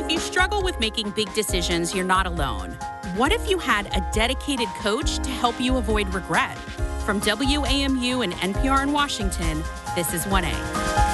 If you struggle with making big decisions, you're not alone. What if you had a dedicated coach to help you avoid regret? From WAMU and NPR in Washington, this is 1A.